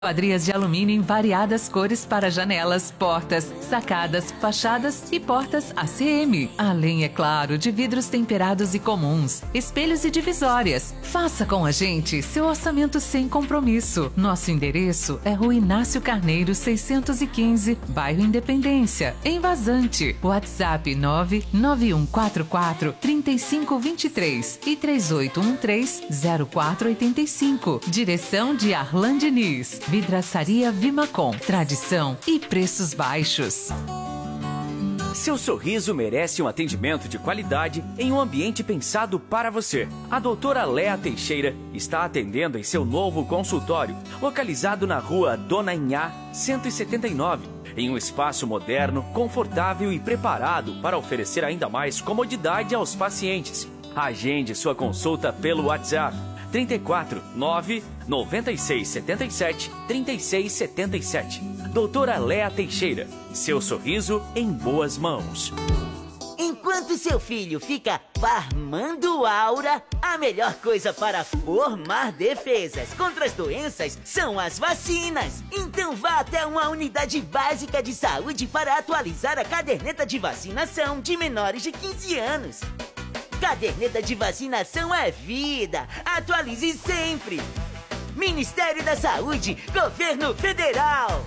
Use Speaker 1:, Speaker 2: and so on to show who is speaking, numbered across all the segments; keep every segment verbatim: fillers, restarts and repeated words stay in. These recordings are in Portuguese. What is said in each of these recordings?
Speaker 1: Quadrias de alumínio em variadas cores para janelas, portas, sacadas, fachadas e portas A C M. Além, é claro, de vidros temperados e comuns, espelhos e divisórias. Faça com a gente seu orçamento sem compromisso. Nosso endereço é Rua Inácio Carneiro, seiscentos e quinze, bairro Independência, em Vazante. WhatsApp nove nove um quatro quatro, três cinco dois três e três oito um três, zero quatro oito cinco. Direção de Arlan Diniz. Vidraçaria Vimacom, tradição e preços baixos.
Speaker 2: Seu sorriso merece um atendimento de qualidade em um ambiente pensado para você. A doutora Léa Teixeira está atendendo em seu novo consultório, localizado na rua Dona Inhá, cento e setenta e nove, em um espaço moderno, confortável e preparado para oferecer ainda mais comodidade aos pacientes. Agende sua consulta pelo WhatsApp trinta e quatro, nove, noventa e seis, setenta e sete, trinta e seis setenta e sete. Doutora Léa Teixeira, seu sorriso em boas mãos.
Speaker 3: Enquanto seu filho fica farmando aura, a melhor coisa para formar defesas contra as doenças são as vacinas. Então vá até uma unidade básica de saúde para atualizar a caderneta de vacinação de menores de quinze anos. Caderneta de vacinação é vida. Atualize sempre. Ministério da Saúde, Governo Federal.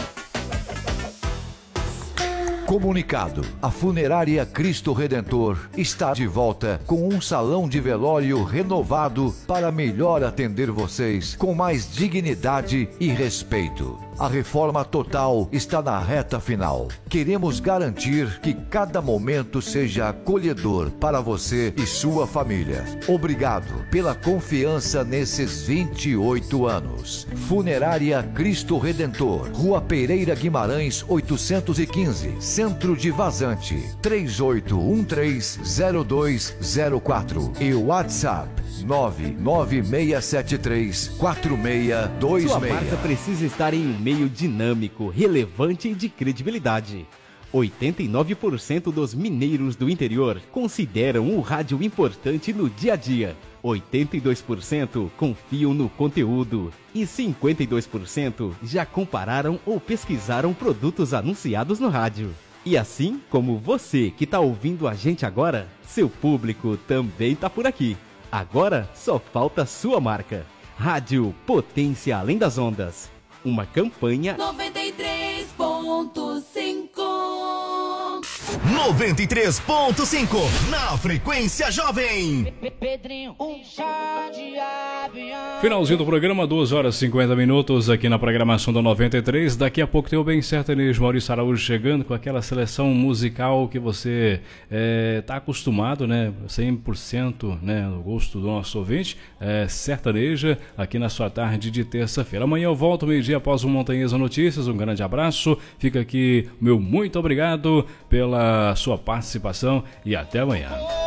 Speaker 4: Comunicado: a Funerária Cristo Redentor está de volta com um salão de velório renovado para melhor atender vocês com mais dignidade e respeito. A reforma total está na reta final. Queremos garantir que cada momento seja acolhedor para você e sua família. Obrigado pela confiança nesses vinte e oito anos. Funerária Cristo Redentor, Rua Pereira Guimarães, oitocentos e quinze, Centro de Vazante, três oito um três, zero dois zero quatro e WhatsApp nove nove seis sete três, quatro seis dois seis.
Speaker 5: Sua marca precisa estar em um meio dinâmico, relevante e de credibilidade. oitenta e nove por cento dos mineiros do interior consideram o rádio importante no dia a dia. oitenta e dois por cento confiam no conteúdo e cinquenta e dois por cento já compararam ou pesquisaram produtos anunciados no rádio. E assim como você que está ouvindo a gente agora, seu público também está por aqui. Agora só falta sua marca. Rádio Potência Além das Ondas. Uma campanha
Speaker 6: noventa e três ponto cinco.
Speaker 7: noventa e três ponto cinco na frequência jovem.
Speaker 6: Pedrinho, um chá de avião.
Speaker 8: Finalzinho do programa, duas horas e cinquenta minutos aqui na programação da noventa e três. Daqui a pouco tem o Bem Sertanejo, Maurício Araújo chegando com aquela seleção musical que você está é, acostumado, né? cem por cento, né, no gosto do nosso ouvinte, é, sertaneja, aqui na sua tarde de terça-feira. Amanhã eu volto meio-dia após o Montanhesa Notícias. Um grande abraço. Fica aqui meu muito obrigado pela sua participação e até amanhã.